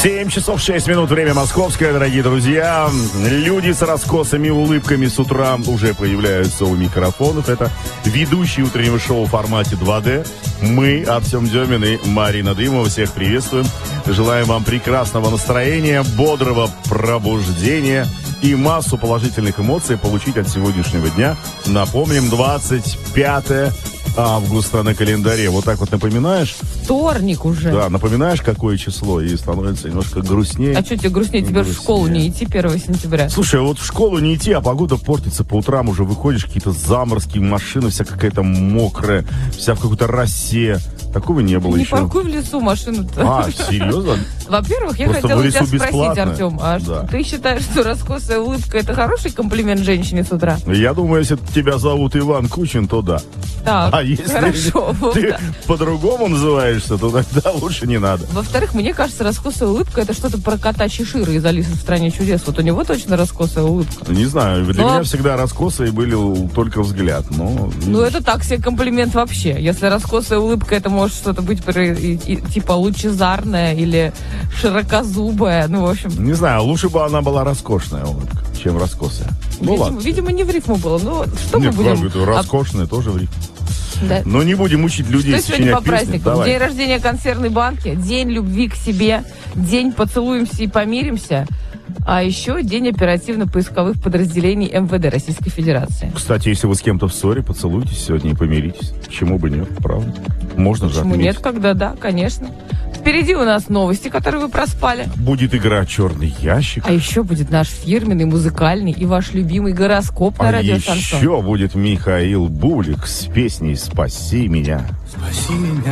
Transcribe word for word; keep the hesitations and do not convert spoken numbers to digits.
семь часов шесть минут, время московское, дорогие друзья. Люди с раскосыми улыбками с утра уже появляются у микрофонов. Это ведущие утреннего шоу в формате два дэ. Мы, Артем Демин и Марина Дымова. Всех приветствуем. Желаем вам прекрасного настроения, бодрого пробуждения и массу положительных эмоций получить от сегодняшнего дня. Напомним, двадцать пятое августа на календаре. Вот так вот напоминаешь? Вторник уже. Да, напоминаешь, какое число, и становится немножко грустнее. А что тебе грустнее? Тебе грустнее. В школу не идти первого сентября? Слушай, вот в школу не идти, а погода портится. По утрам уже выходишь, какие-то заморозки, машина вся какая-то мокрая, вся в какой-то росе. Такого не было не еще. Не паркуй в лесу машину-то. А, серьезно? Во-первых, я Просто хотела тебя бесплатно. спросить, Артем, а да. Ты считаешь, что раскосая улыбка — это хороший комплимент женщине с утра? Я думаю, если тебя зовут Иван Кучин, то да. Так, а если хорошо, ты да. по-другому называешься, то тогда лучше не надо. Во-вторых, мне кажется, раскосая улыбка — это что-то про кота Чешира из «Алисы в стране чудес». Вот у него точно раскосая улыбка. Не знаю, для но... меня всегда раскосые были только взгляд. Но... Ну, это так себе комплимент вообще. Если раскосая улыбка, это может что-то быть и, и, типа лучезарная или широкозубая. Ну, в общем... Не знаю, лучше бы она была роскошная улыбка, чем раскосая. Ну, видимо, ладно. Видимо, не в рифму было. Ну, что Нет, мы будем... Нет, роскошная а... тоже в рифму. Да. Но не будем учить людей что сегодня по песни. празднику? Давай. День рождения консервной банки, день любви к себе, день поцелуемся и помиримся, а еще день оперативно-поисковых подразделений эм вэ дэ Российской Федерации. Кстати, если вы с кем-то в ссоре, поцелуйтесь сегодня и помиритесь. Почему бы нет, правда? Можно же Почему отметить. нет, когда да, конечно. Впереди у нас новости, которые вы проспали. Будет игра «Черный ящик». А еще будет наш фирменный, музыкальный и ваш любимый гороскоп на а радио Шансон. еще будет Михаил Бублик с песней «Спаси меня». Спаси меня.